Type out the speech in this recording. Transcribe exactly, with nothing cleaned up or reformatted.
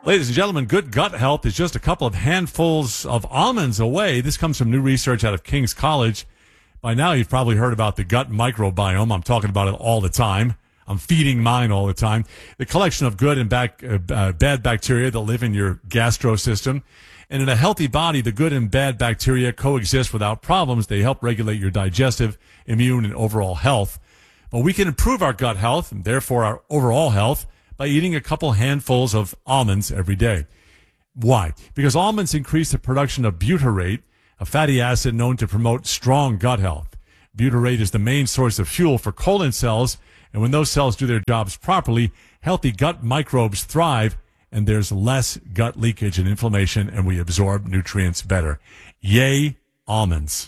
Ladies and gentlemen, good gut health is just a couple of handfuls of almonds away. This comes from new research out of King's College. By now, you've probably heard about the gut microbiome. I'm talking about it all the time. I'm feeding mine all the time. The collection of good and bac- uh, uh, bad bacteria that live in your gastro system. And in a healthy body, the good and bad bacteria coexist without problems. They help regulate your digestive, immune, and overall health. But we can improve our gut health, and therefore our overall health, by eating a couple handfuls of almonds every day. Why? Because almonds increase the production of butyrate, a fatty acid known to promote strong gut health. Butyrate is the main source of fuel for colon cells, and when those cells do their jobs properly, healthy gut microbes thrive, and there's less gut leakage and inflammation, and we absorb nutrients better. Yay, almonds.